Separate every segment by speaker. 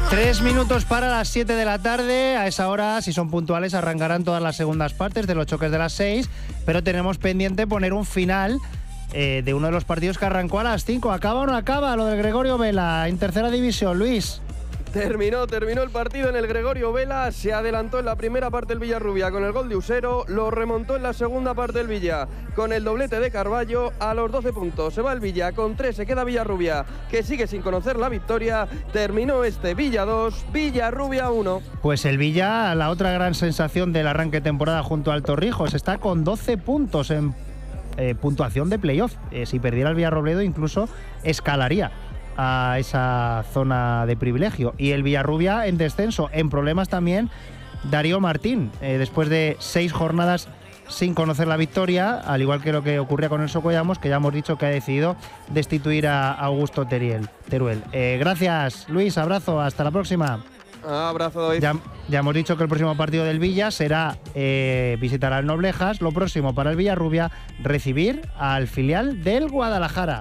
Speaker 1: 3 minutos para las 7 de la tarde. A esa hora, si son puntuales, arrancarán todas las segundas partes de los choques de las 6. Pero tenemos pendiente poner un final de uno de los partidos que arrancó a las 5. ¿Acaba o no acaba lo del Gregorio Vela en tercera división, Luis?
Speaker 2: Terminó el partido en el Gregorio Vela, se adelantó en la primera parte el Villarrubia con el gol de Usero, lo remontó en la segunda parte el Villa con el doblete de Carballo a los 12 puntos. Se va el Villa con 3, se queda Villarrubia, que sigue sin conocer la victoria. Terminó este Villa 2, Villarrubia 1.
Speaker 1: Pues el Villa, la otra gran sensación del arranque de temporada junto al Torrijos, está con 12 puntos en puntuación de playoff. Si perdiera el Villarrobledo incluso escalaría a esa zona de privilegio. Y el Villarrubia en descenso, en problemas también Darío Martín, después de 6 jornadas sin conocer la victoria, al igual que lo que ocurría con el Socollamos, que ya hemos dicho que ha decidido destituir a Augusto Teruel. Gracias, Luis, abrazo, hasta la próxima.
Speaker 2: Abrazo, David.
Speaker 1: Ya hemos dicho que el próximo partido del Villa será visitar al Noblejas. Lo próximo para el Villarrubia, recibir al filial del Guadalajara.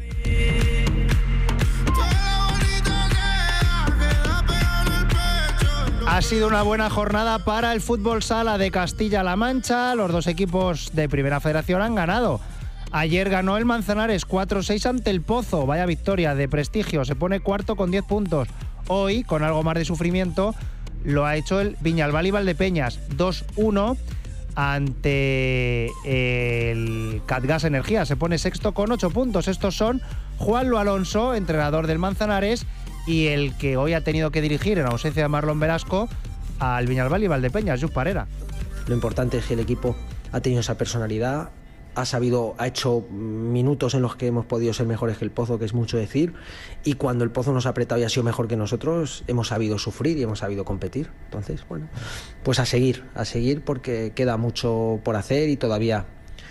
Speaker 1: Ha sido una buena jornada para el fútbol sala de Castilla-La Mancha. Los dos equipos de Primera Federación han ganado. Ayer ganó el Manzanares 4-6 ante el Pozo. Vaya victoria de prestigio. Se pone cuarto con 10 puntos. Hoy, con algo más de sufrimiento, lo ha hecho el Viñalbal y Valdepeñas. 2-1 ante el Catgas Energía. Se pone sexto con 8 puntos. Estos son Juanlo Alonso, entrenador del Manzanares, y el que hoy ha tenido que dirigir, en ausencia de Marlon Velasco, al Viñalbal y Valdepeñas, Lluc Parera.
Speaker 3: Lo importante es que el equipo ha tenido esa personalidad, ha hecho minutos en los que hemos podido ser mejores que el Pozo, que es mucho decir, y cuando el Pozo nos ha apretado y ha sido mejor que nosotros, hemos sabido sufrir y hemos sabido competir. Entonces, bueno, pues a seguir porque queda mucho por hacer y todavía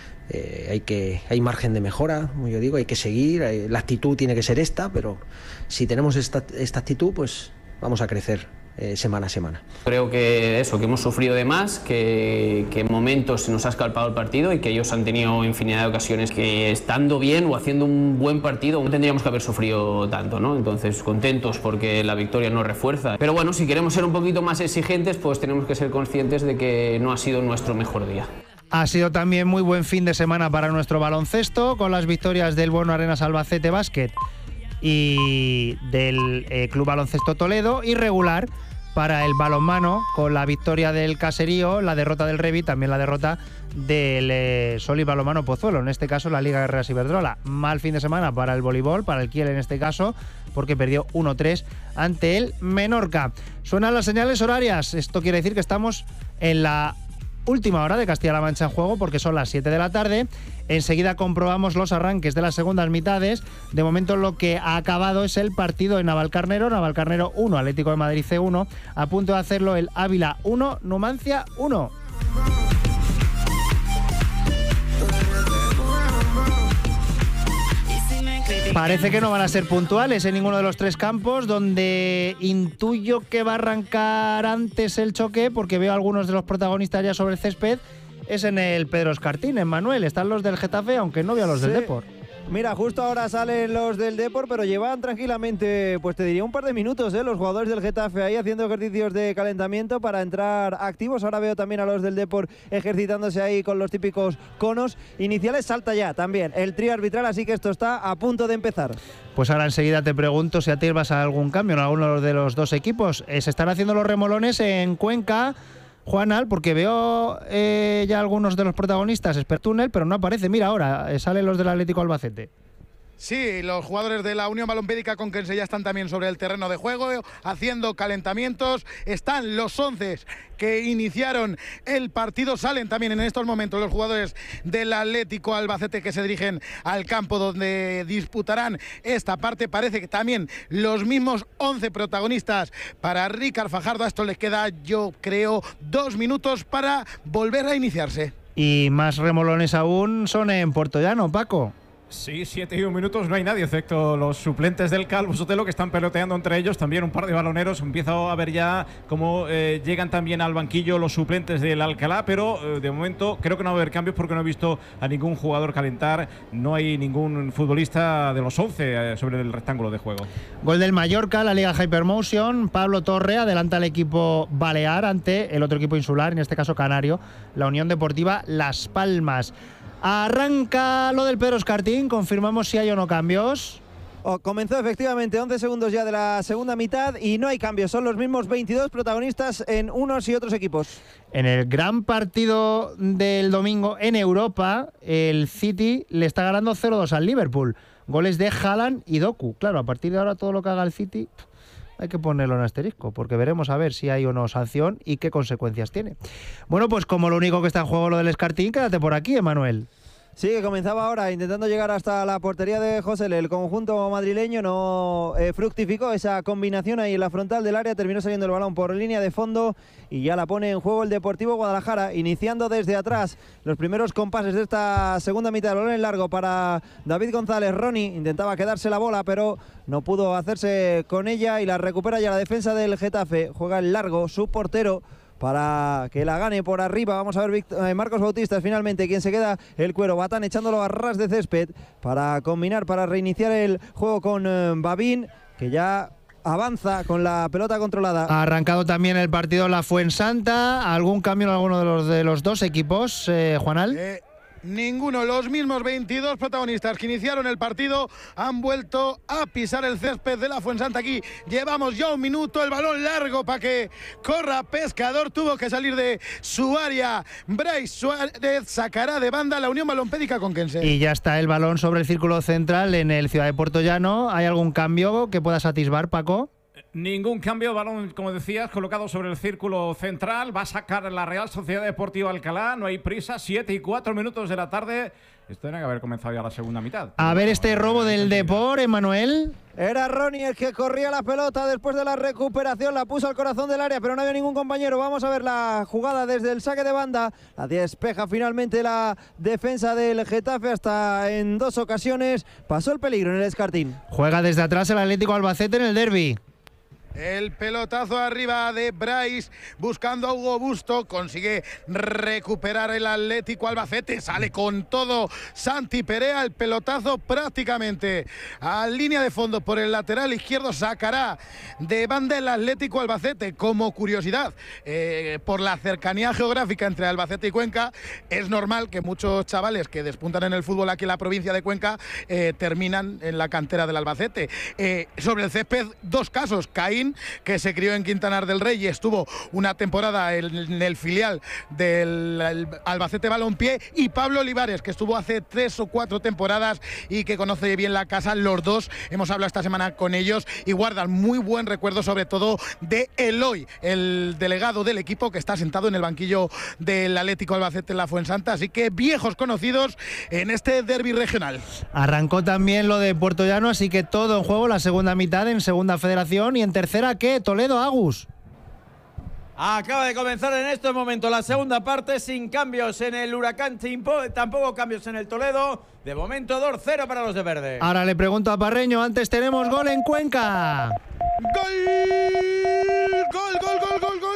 Speaker 3: hay margen de mejora, como yo digo, hay que seguir, la actitud tiene que ser esta, pero si tenemos esta actitud, pues vamos a crecer semana a semana.
Speaker 4: Creo que hemos sufrido de más, que en momentos se nos ha escapado el partido y que ellos han tenido infinidad de ocasiones que, estando bien o haciendo un buen partido, no tendríamos que haber sufrido tanto, ¿no? Entonces, contentos porque la victoria nos refuerza. Pero bueno, si queremos ser un poquito más exigentes, pues tenemos que ser conscientes de que no ha sido nuestro mejor día.
Speaker 1: Ha sido también muy buen fin de semana para nuestro baloncesto, con las victorias del Bono Arenas Albacete Básquet y del Club Baloncesto Toledo, y regular para el balonmano, con la victoria del Caserío, la derrota del Revi, también la derrota del Soli Balonmano Pozuelo, en este caso la Liga Guerreras Iberdrola. Mal fin de semana para el voleibol, para el Kiel en este caso, porque perdió 1-3 ante el Menorca. Suenan las señales horarias, esto quiere decir que estamos en la última hora de Castilla-La Mancha en juego, porque son las 7 de la tarde. Enseguida comprobamos los arranques de las segundas mitades. De momento lo que ha acabado es el partido en Navalcarnero. Navalcarnero 1, Atlético de Madrid C1. A punto de hacerlo el Ávila 1, Numancia 1. Parece que no van a ser puntuales en ninguno de los tres campos, donde intuyo que va a arrancar antes el choque, porque veo a algunos de los protagonistas ya sobre el césped, es en el Pedro Escartín, en Manuel. Están los del Getafe, aunque no veo a los del Depor.
Speaker 5: Mira, justo ahora salen los del Depor, pero llevan tranquilamente, pues te diría un par de minutos, los jugadores del Getafe ahí haciendo ejercicios de calentamiento para entrar activos. Ahora veo también a los del Depor ejercitándose ahí con los típicos conos iniciales. Salta ya también el trío arbitral, así que esto está a punto de empezar. Pues ahora enseguida te pregunto si a ti vas a algún cambio en alguno de los dos equipos. Se están haciendo los remolones en Cuenca, Juanal, porque veo ya algunos de los protagonistas, Espertúnel, pero no aparece. Mira, ahora salen los del Atlético Albacete.
Speaker 6: Sí, los jugadores de la Unión Balompédica Conquense ya están también sobre el terreno de juego, haciendo calentamientos. Están los 11 que iniciaron el partido. Salen también en estos momentos los jugadores del Atlético Albacete, que se dirigen al campo donde disputarán esta parte. Parece que también los mismos 11 protagonistas para Ricard Fajardo. A esto les queda, yo creo, 2 minutos para volver a iniciarse.
Speaker 1: Y más remolones aún son en Puertollano, Paco.
Speaker 7: Sí, 7 y 1 minutos, no hay nadie, excepto los suplentes del Calvo Sotelo que están peloteando entre ellos, también un par de baloneros. Empieza a ver ya cómo llegan también al banquillo los suplentes del Alcalá, pero de momento creo que no va a haber cambios porque no he visto a ningún jugador calentar, no hay ningún futbolista de los 11 sobre el rectángulo de juego.
Speaker 1: Gol del Mallorca, la Liga Hypermotion. Pablo Torre adelanta al equipo balear ante el otro equipo insular, en este caso canario, la Unión Deportiva Las Palmas. Arranca lo del Pedro Escartín, confirmamos si hay o no cambios.
Speaker 5: Comenzó efectivamente 11 segundos ya de la segunda mitad y no hay cambios, son los mismos 22 protagonistas en unos y otros equipos.
Speaker 1: En el gran partido del domingo en Europa, el City le está ganando 0-2 al Liverpool. Goles de Haaland y Doku. Claro, a partir de ahora todo lo que haga el City hay que ponerlo en asterisco, porque veremos a ver si hay o no sanción y qué consecuencias tiene. Bueno, pues como lo único que está en juego lo del Escartín, quédate por aquí, Emanuel.
Speaker 5: Sí, que comenzaba ahora intentando llegar hasta la portería de Josele. El conjunto madrileño no fructificó esa combinación ahí en la frontal del área. Terminó saliendo el balón por línea de fondo y ya la pone en juego el Deportivo Guadalajara, iniciando desde atrás los primeros compases de esta segunda mitad. El balón en largo para David González. Ronnie intentaba quedarse la bola, pero no pudo hacerse con ella y la recupera ya la defensa del Getafe. Juega el largo su portero para que la gane por arriba. Vamos a ver Marcos Bautista es finalmente quien se queda el cuero. Batán echándolo a ras de césped para combinar, para reiniciar el juego con Babín, que ya avanza con la pelota controlada.
Speaker 1: Ha arrancado también el partido la Fuensanta. ¿Algún cambio en alguno de los dos equipos, Juanal?
Speaker 6: Ninguno. Los mismos 22 protagonistas que iniciaron el partido han vuelto a pisar el césped de la Fuensanta. Aquí llevamos ya un minuto, el balón largo para que corra Pescador, tuvo que salir de su área. Bryce Suárez sacará de banda la Unión Balompédica Conquense.
Speaker 1: Y ya está el balón sobre el círculo central en el Ciudad de Puerto Llano. ¿Hay algún cambio que puedas atisbar, Paco?
Speaker 7: Ningún cambio, balón, como decías, colocado sobre el círculo central. Va a sacar la Real Sociedad Deportiva Alcalá, no hay prisa, 7 y 4 minutos de la tarde. Esto tiene que haber comenzado ya la segunda mitad.
Speaker 1: A ver este robo del Depor, Emanuel.
Speaker 5: Era Ronnie el que corría la pelota después de la recuperación, la puso al corazón del área, pero no había ningún compañero. Vamos a ver la jugada desde el saque de banda. La despeja finalmente la defensa del Getafe, hasta en 2 ocasiones pasó el peligro en el Escartín.
Speaker 1: Juega desde atrás el Atlético Albacete en el derbi.
Speaker 6: El pelotazo arriba de Bryce buscando a Hugo Busto, consigue recuperar el Atlético Albacete, sale con todo Santi Perea, el pelotazo prácticamente a línea de fondo por el lateral izquierdo, sacará de banda el Atlético Albacete. Como curiosidad, por la cercanía geográfica entre Albacete y Cuenca, es normal que muchos chavales que despuntan en el fútbol aquí en la provincia de Cuenca terminan en la cantera del Albacete. Sobre el césped, 2 casos. Caín, que se crió en Quintanar del Rey y estuvo una temporada en el filial del Albacete Balompié, y Pablo Olivares, que estuvo hace 3 o 4 temporadas y que conoce bien la casa. Los dos hemos hablado esta semana con ellos y guardan muy buen recuerdo, sobre todo de Eloy, el delegado del equipo, que está sentado en el banquillo del Atlético Albacete en la Fuensanta. Así que viejos conocidos en este derbi regional.
Speaker 1: Arrancó también lo de Puerto Llano, así que todo en juego, la segunda mitad en Segunda Federación. Y en tercera, ¿qué? Toledo, Agus.
Speaker 8: Acaba de comenzar en este momento la segunda parte, sin cambios en el Huracán Chimpo, tampoco cambios en el Toledo. De momento 2-0 para los de verde.
Speaker 1: Ahora le pregunto a Parreño, antes tenemos gol en Cuenca.
Speaker 6: ¡Gol! ¡Gol, gol, gol, gol, gol!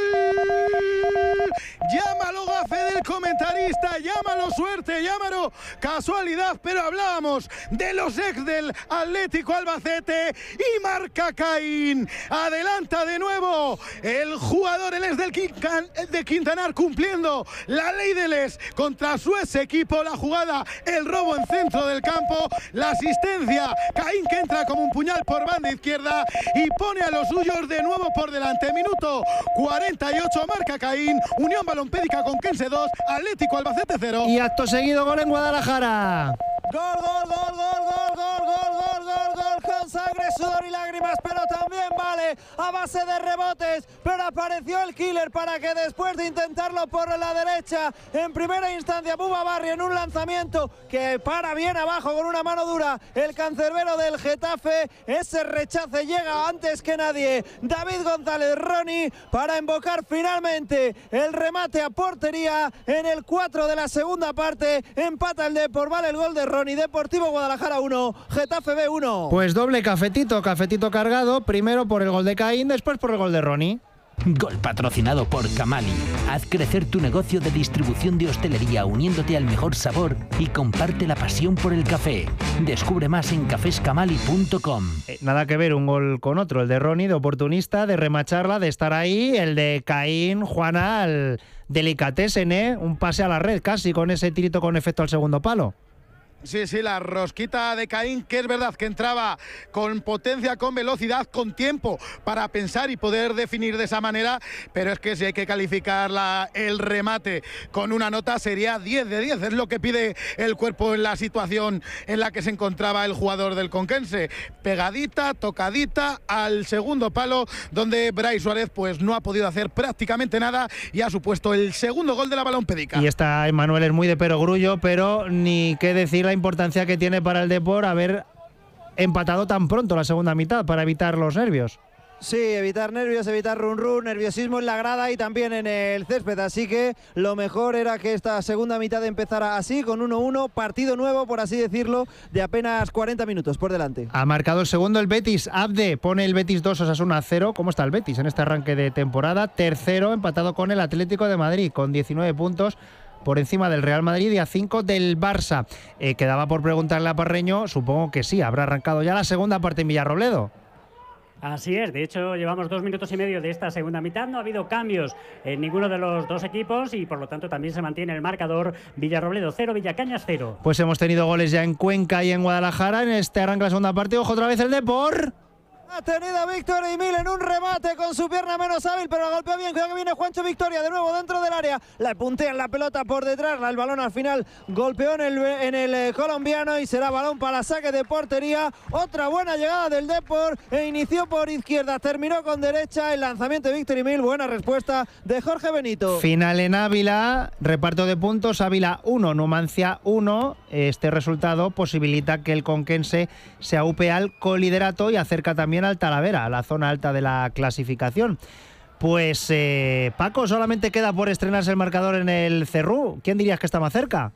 Speaker 6: Llámalo gafe del comentarista, llámalo suerte, llámalo casualidad, pero hablábamos de los ex del Atlético Albacete y marca Caín. Adelanta de nuevo el jugador, el ex de Quintanar, cumpliendo la ley del ex contra su ex equipo. La jugada, el robo en centro del campo, la asistencia, Caín que entra como un puñal por banda izquierda y pone a los suyos de nuevo por delante. Minuto 48, marca Caín. Unión Balompédica Conquense 2, Atlético Albacete 0.
Speaker 1: Y acto seguido gol en Guadalajara.
Speaker 5: Gol, gol, gol, gol, gol, gol, gol, gol, gol, gol, con sangre, sudor y lágrimas, pero también vale González a base de rebotes, pero apareció el killer para que después de intentarlo por la derecha, en primera instancia Bouba Barry en un lanzamiento que para bien abajo con una mano dura, el cancerbero del Getafe, ese rechace llega antes que nadie, David González Ronnie para invocar finalmente el remate a portería en el 4 de la segunda parte, empata el Depor, vale el gol de Ronnie, Deportivo Guadalajara 1, Getafe B 1.
Speaker 1: Pues doble cafetito cargado, primero por el gol de Caín, después por el gol de Ronnie.
Speaker 9: Gol patrocinado por Camali. Haz crecer tu negocio de distribución de hostelería uniéndote al mejor sabor y comparte la pasión por el café. Descubre más en cafescamali.com.
Speaker 1: Nada que ver un gol con otro, el de Ronnie, de oportunista, de remacharla, de estar ahí, el de Caín, Juana, al delicatessen, un pase a la red casi con ese tirito con efecto al segundo palo.
Speaker 6: Sí, la rosquita de Caín, que es verdad que entraba con potencia, con velocidad, con tiempo para pensar y poder definir de esa manera, pero es que si hay que calificar el remate con una nota sería 10 de 10, es lo que pide el cuerpo en la situación en la que se encontraba el jugador del Conquense. Pegadita, tocadita al segundo palo, donde Brais Suárez pues no ha podido hacer prácticamente nada y ha supuesto el segundo gol de la Balompédica.
Speaker 1: Y está Emmanuel, es muy de perogrullo, pero ni qué decir la importancia que tiene para el Depor haber empatado tan pronto la segunda mitad para evitar los nervios.
Speaker 5: Sí, evitar nervios, evitar run, nerviosismo en la grada y también en el césped, así que lo mejor era que esta segunda mitad empezara así, con 1-1, partido nuevo, por así decirlo, de apenas 40 minutos por delante.
Speaker 1: Ha marcado el segundo el Betis, Abde pone el Betis 2, Osasuna 0. ¿Cómo está el Betis en este arranque de temporada? Tercero, empatado con el Atlético de Madrid, con 19 puntos, por encima del Real Madrid y a 5 del Barça. Quedaba por preguntarle a Parreño, supongo que sí, habrá arrancado ya la segunda parte en Villarrobledo.
Speaker 10: Así es, de hecho llevamos 2 minutos y medio de esta segunda mitad, no ha habido cambios en ninguno de los dos equipos y por lo tanto también se mantiene el marcador. Villarrobledo 0, Villacañas 0.
Speaker 1: Pues hemos tenido goles ya en Cuenca y en Guadalajara en este arranque de la segunda parte. Ojo otra vez el Depor.
Speaker 5: Ha tenido a Víctor Emil en un remate con su pierna menos hábil, pero la golpea bien. Cuidado que viene Juancho Victoria de nuevo dentro del área. La puntean la pelota por detrás. El balón al final golpeó en el colombiano y será balón para saque de portería. Otra buena llegada del Depor. Inició por izquierda, terminó con derecha. El lanzamiento de Víctor Emil. Buena respuesta de Jorge Benito.
Speaker 1: Final en Ávila. Reparto de puntos. Ávila 1, Numancia 1. Este resultado posibilita que el conquense se aupe al coliderato y acerca también al Talavera, a la zona alta de la clasificación. Pues Paco, solamente queda por estrenarse el marcador en el Cerrú. ¿Quién dirías que está más cerca?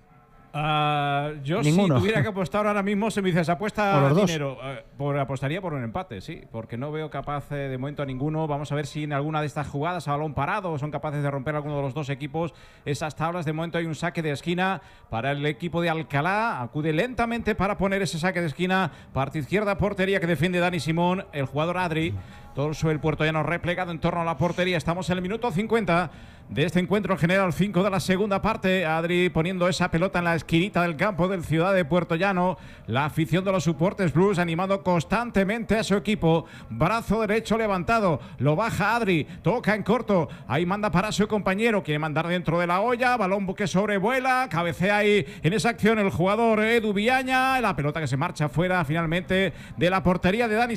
Speaker 7: Yo
Speaker 1: Ninguno.
Speaker 7: Si tuviera que apostar ahora mismo, se me dices apuesta
Speaker 1: los
Speaker 7: dinero. Apostaría por un empate, sí, porque no veo capaz de momento a ninguno. Vamos a ver si en alguna de estas jugadas a balón parado son capaces de romper alguno de los dos equipos esas tablas. De momento hay un saque de esquina para el equipo de Alcalá. Acude lentamente para poner ese saque de esquina. Parte izquierda, portería que defiende Dani Simón, el jugador Adri. Torso el puertollano replegado en torno a la portería. Estamos en el minuto 50 de este encuentro general 5 de la segunda parte. Adri poniendo esa pelota en la esquinita del campo del Ciudad de Puertollano. La afición de los Supporters Blues animando constantemente a su equipo. Brazo derecho levantado. Lo baja Adri. Toca en corto. Ahí manda para su compañero. Quiere mandar dentro de la olla. Balón que sobrevuela. Cabecea ahí en esa acción el jugador Edu Villaña. La pelota que se marcha fuera finalmente de la portería de Dani